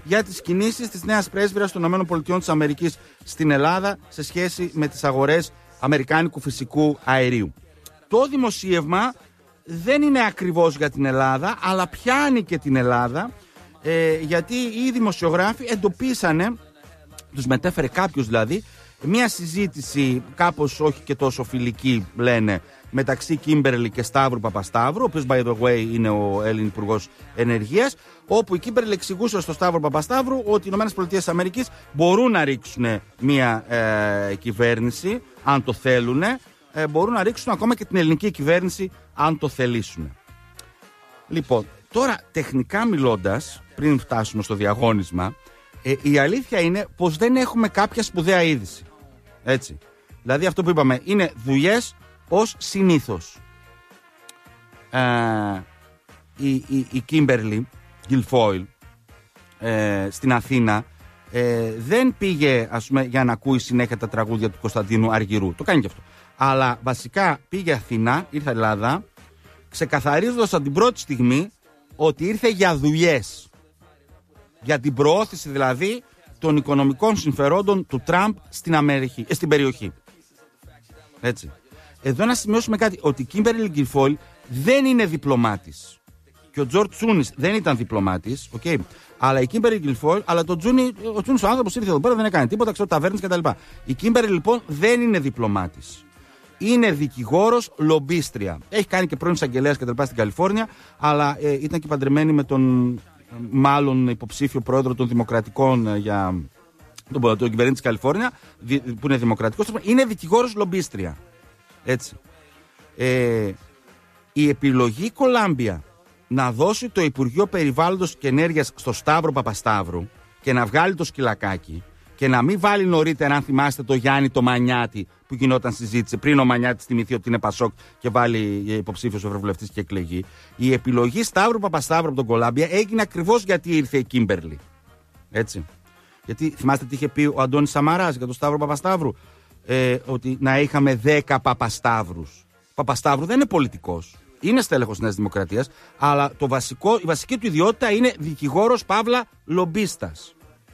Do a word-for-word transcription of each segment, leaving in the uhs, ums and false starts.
για τις κινήσεις της νέας πρέσβυρας των ΗΠΑ στην Ελλάδα σε σχέση με τις αγορές αμερικάνικου φυσικού αερίου. Το δημοσίευμα δεν είναι ακριβώς για την Ελλάδα, αλλά πιάνει και την Ελλάδα, ε, γιατί οι δημοσιογράφοι εντοπίσανε, τους μετέφερε κάποιος δηλαδή, μια συζήτηση κάπως όχι και τόσο φιλική, λένε, μεταξύ Κίμπερλι και Σταύρου Παπασταύρου, ο οποίος by the way είναι ο Έλλην Υπουργός Ενεργείας, όπου η Κίμπερλι εξηγούσε στο Σταύρο Παπασταύρου ότι οι ΗΠΑ μπορούν να ρίξουν μια ε, κυβέρνηση αν το θέλουν, ε, μπορούν να ρίξουν ακόμα και την ελληνική κυβέρνηση αν το θελήσουν. Λοιπόν, τώρα τεχνικά μιλώντας, πριν φτάσουμε στο διαγώνισμα, ε, η αλήθεια είναι πως δεν έχουμε κάποια σπουδαία είδηση. Έτσι. Δηλαδή αυτό που είπαμε είναι δουλειές ως συνήθως. Ε, η, η, η Κίμπερλι Γκιλφόιλ ε, στην Αθήνα ε, δεν πήγε, ας πούμε, για να ακούει συνέχεια τα τραγούδια του Κωνσταντίνου Αργυρού. Το κάνει και αυτό. Αλλά βασικά πήγε Αθήνα, ήρθε Ελλάδα, ξεκαθαρίζοντας από την πρώτη στιγμή ότι ήρθε για δουλειές. Για την προώθηση δηλαδή των οικονομικών συμφερόντων του Τραμπ στην, Αμερική, ε, στην περιοχή. Έτσι. Εδώ να σημειώσουμε κάτι, ότι η Κίμπερλι Γκιλφόιλ δεν είναι διπλωμάτης. Και ο Τζορτ Τσούνις δεν ήταν διπλωμάτης, okay. Αλλά η Κίμπερλι Γκιλφόιλ, αλλά το Τζούνι, ο Τσούνις ο άνθρωπος ήρθε εδώ πέρα, δεν έκανε τίποτα, ξέρω ταβέρνες κτλ. Η Κίμπερλι λοιπόν δεν είναι διπλωμάτης. Είναι δικηγόρος, λομπίστρια. Έχει κάνει και πρώην εισαγγελέας κτλ. Στην Καλιφόρνια, αλλά ε, ήταν και παντρεμένη με τον μάλλον υποψήφιο πρόεδρο των Δημοκρατικών ε, για τον, τον κυβερνήτη της Καλιφόρνια, δι, που είναι δημοκρατικός. Είναι δικηγόρος, λομπίστρια. Έτσι. Ε, η επιλογή Κολάμπια να δώσει το Υπουργείο Περιβάλλοντος και Ενέργειας στο Σταύρο Παπασταύρου και να βγάλει το σκυλακάκι και να μην βάλει νωρίτερα, αν θυμάστε, το Γιάννη το Μανιάτη που γινόταν συζήτηση πριν ο Μανιάτης θυμηθεί ότι είναι Πασόκ και βάλει υποψήφιος ευρωβουλευτής και εκλεγεί. Η επιλογή Σταύρου Παπασταύρου από τον Κολάμπια έγινε ακριβώς γιατί ήρθε η Κίμπερλι. Έτσι. Γιατί θυμάστε τι είχε πει ο Αντώνης Σαμαράς για τον Σταύρο Παπασταύρου, ε, ότι να είχαμε δέκα Παπασταύρους. Ο Παπασταύρου δεν είναι πολιτικός. Είναι στέλεχος της Νέας Δημοκρατίας, αλλά το βασικό, η βασική του ιδιότητα είναι δικηγόρος παύλα λομπίστας.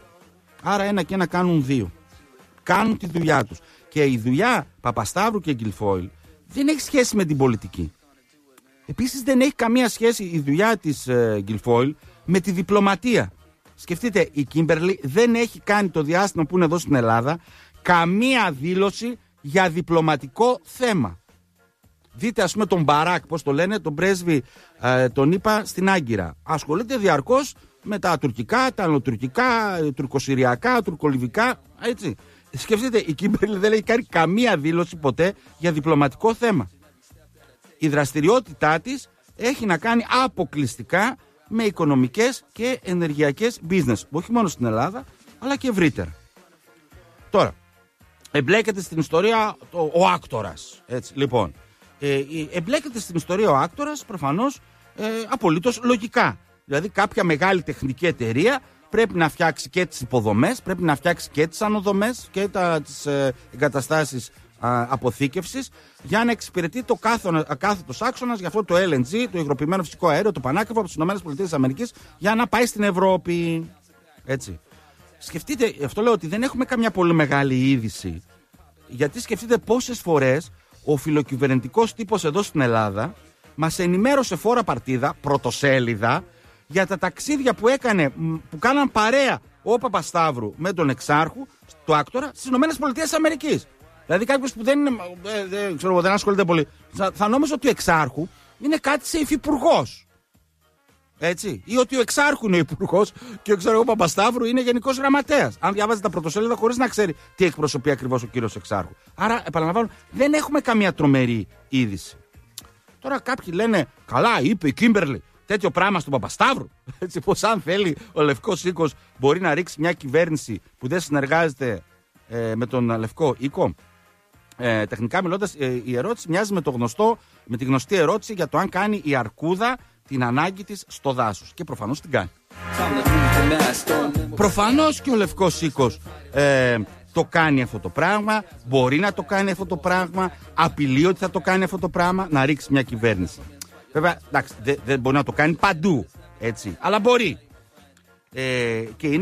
Άρα ένα και ένα κάνουν δύο. Κάνουν τη δουλειά τους. Και η δουλειά Παπασταύρου και Γκιλφόιλ δεν έχει σχέση με την πολιτική. Επίσης δεν έχει καμία σχέση η δουλειά της ε, Γκιλφόιλ με τη διπλωματία. Σκεφτείτε, η Κίμπερλι δεν έχει κάνει το διάστημα που είναι εδώ στην Ελλάδα καμία δήλωση για διπλωματικό θέμα. Δείτε ας πούμε τον Μπαράκ, πώς το λένε, τον πρέσβη, ε, τον είπα στην Άγκυρα. Ασχολείται διαρκώς με τα τουρκικά, τα αλλοτουρκικά, τουρκοσυριακά, τουρκολιβικά, έτσι. Σκεφτείτε, η Κίμπερλι δεν έχει κάνει καμία δήλωση ποτέ για διπλωματικό θέμα. Η δραστηριότητά της έχει να κάνει αποκλειστικά με οικονομικές και ενεργειακές business, όχι μόνο στην Ελλάδα, αλλά και ευρύτερα. Τώρα, εμπλέκεται στην ιστορία ο, ο άκτορας, έτσι, λοιπόν. Ε, εμπλέκεται στην ιστορία ο άκτορας προφανώς ε, απολύτως λογικά. Δηλαδή κάποια μεγάλη τεχνική εταιρεία πρέπει να φτιάξει και τις υποδομές, πρέπει να φτιάξει και τις ανοδομές και τα, τις ε, εγκαταστάσεις α, αποθήκευσης για να εξυπηρετεί το κάθετος άξονας για αυτό το ελ εν τζι, το υγροποιημένο φυσικό αέριο, το πανάκριβο από τις ΗΠΑ για να πάει στην Ευρώπη. Έτσι. Σκεφτείτε, αυτό λέω ότι δεν έχουμε καμιά πολύ μεγάλη είδηση, γιατί σκεφτείτε πόσες φορές ο φιλοκυβερνητικός τύπος εδώ στην Ελλάδα μας ενημέρωσε φόρα παρτίδα, πρωτοσέλιδα, για τα ταξίδια που έκανε, που κάναν παρέα ο Παπασταύρου με τον Εξάρχου, το άκτορα, στις ΗΠΑ. Δηλαδή κάποιος που δεν, είναι, ε, ε, ξέρω, δεν ασχολείται πολύ, θα, θα νόμιζε ότι ο Εξάρχου είναι κάτι σε υφυπουργός. Έτσι. Ή ότι ο Εξάρχου είναι ο υπουργός και ο, ξέρω, ο Παπασταύρου είναι γενικός γραμματέας. Αν διαβάζει τα πρωτοσέλιδα χωρίς να ξέρει τι εκπροσωπεί ακριβώς ο κύριος Εξάρχου. Άρα, επαναλαμβάνω, δεν έχουμε καμία τρομερή είδηση. Τώρα κάποιοι λένε, καλά, είπε η Κίμπερλι τέτοιο πράγμα στον Παπασταύρου. Έτσι, πως αν θέλει ο Λευκός Οίκος μπορεί να ρίξει μια κυβέρνηση που δεν συνεργάζεται ε, με τον Λευκό Οίκο. Ε, τεχνικά μιλώντας, ε, η ερώτηση μοιάζει με, το γνωστό, με τη γνωστή ερώτηση για το αν κάνει η αρκούδα την ανάγκη της στο δάσος. Και προφανώς την κάνει. Προφανώς και ο Λευκός Οίκος ε, το κάνει αυτό το πράγμα, μπορεί να το κάνει αυτό το πράγμα, απειλεί ότι θα το κάνει αυτό το πράγμα, να ρίξει μια κυβέρνηση. Βέβαια, εντάξει, δεν δε μπορεί να το κάνει παντού, έτσι, αλλά μπορεί. Ε, και είναι